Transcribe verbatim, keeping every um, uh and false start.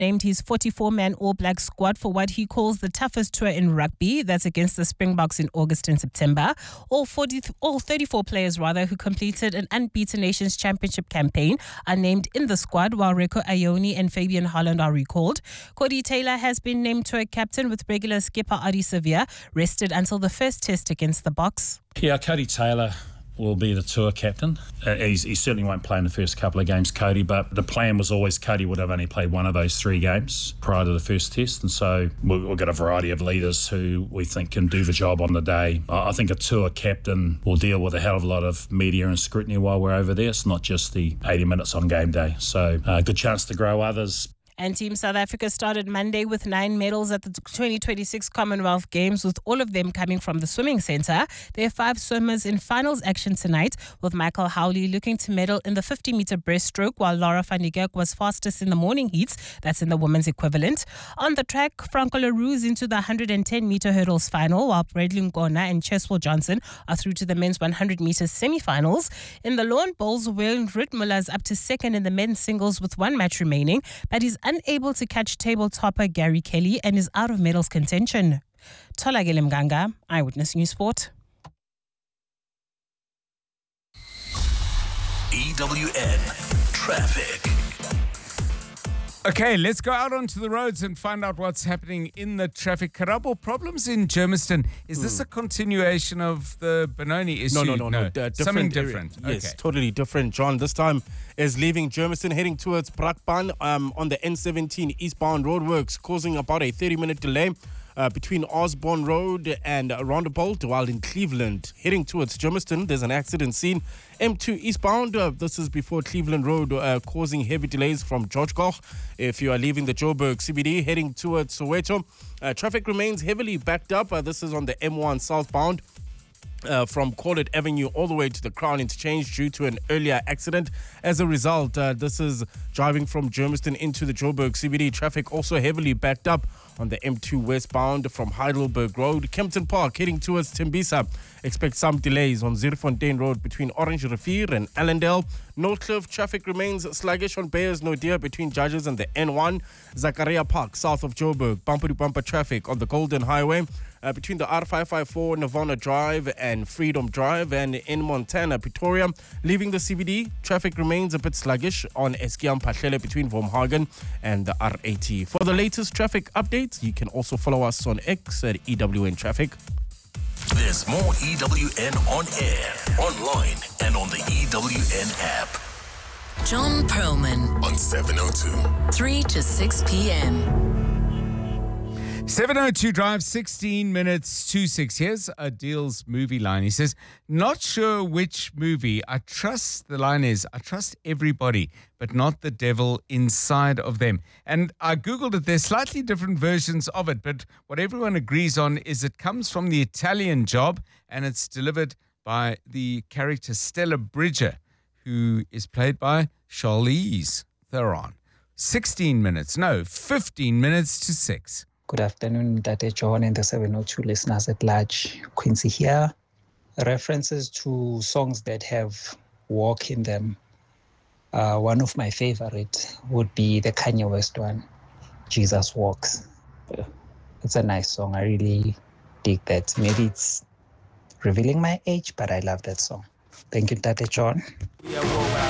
named his forty-four-man All Black squad for what he calls the toughest tour in rugby. That's against the Springboks in August and September. All forty, all thirty-four players rather who completed an unbeaten Nations Championship campaign are named in the squad, while Rieko Ione and Fabian Holland are recalled. Cody Taylor has been named tour captain, with regular skipper Adi Sevilla rested until the first test against the Boks. Yeah, Cody Taylor will be the tour captain. Uh, he's, he certainly won't play in the first couple of games, Cody, but the plan was always Cody would have only played one of those three games prior to the first test, and so we've, we've got a variety of leaders who we think can do the job on the day. I, I think a tour captain will deal with a hell of a lot of media and scrutiny while we're over there. It's not just the eighty minutes on game day, so a uh, good chance to grow others. And Team South Africa started Monday with nine medals at the twenty twenty-six Commonwealth Games, with all of them coming from the swimming centre. There are five swimmers in finals action tonight, with Michael Howley looking to medal in the fifty-metre breaststroke, while Laura van der Kerk was fastest in the morning heats. That's in the women's equivalent. On the track, Franco Leroux is into the one hundred ten metre hurdles final, while Bradley Nkona and Cheswell Johnson are through to the men's one hundred metre semi-finals. In the lawn bowls, Will Ritmuller is up to second in the men's singles with one match remaining, but he's unable to catch table topper Gary Kelly and is out of medals contention. Tolagile Mganga, Eyewitness News Sport. E W N Traffic. Okay, let's go out onto the roads and find out what's happening in the traffic. Karabo, problems in Germiston. Is mm. this a continuation of the Benoni issue? No, no, no, no. no. Uh, different Something area. different. Yes, okay. Totally different, John. This time is leaving Germiston, heading towards Brakpan um, on the N seventeen eastbound roadworks, causing about a thirty-minute delay Uh, between Osborne Road and Roundabout, while in Cleveland, heading towards Germiston, there's an accident scene. M two eastbound, uh, this is before Cleveland Road, uh, causing heavy delays from George Koch. If you are leaving the Joburg C B D, heading towards Soweto, uh, traffic remains heavily backed up. Uh, this is on the M one southbound. Uh, from Corlett Avenue all the way to the Crown Interchange due to an earlier accident. As a result, uh, this is driving from Germiston into the Joburg C B D. Traffic also heavily backed up on the M two westbound from Heidelberg Road. Kempton Park heading towards Tembisa. Expect some delays on Zierfontein Road between Orange Rivier and Allendale. Northcliffe traffic remains sluggish on Beyers Naudé between Judges and the N one. Zakaria Park south of Joburg. Bumper-to-bumper traffic on the Golden Highway Uh, between the R five fifty-four Nirvana Drive and Freedom Drive, and in Montana, Pretoria. Leaving the C B D, traffic remains a bit sluggish on Eskiam Pahlele between Vormhagen and the R eighty. For the latest traffic updates, you can also follow us on X at E W N Traffic. There's more E W N on air, online, and on the E W N app. John Perlman on seven oh two. three to six p.m. seven oh two Drive, sixteen minutes to six. Here's Adil's movie line. He says, not sure which movie. I trust, the line is, I trust everybody, but not the devil inside of them. And I Googled it. There's slightly different versions of it, but what everyone agrees on is it comes from The Italian Job, and it's delivered by the character Stella Bridger, who is played by Charlize Theron. sixteen minutes, no, fifteen minutes to six. Good afternoon, Tate John and the seven oh two listeners at large. Quincy here. References to songs that have walk in them. Uh, one of my favorite would be the Kanye West one, Jesus Walks. Uh, It's a nice song. I really dig that. Maybe it's revealing my age, but I love that song. Thank you, Tate John. Yeah, well,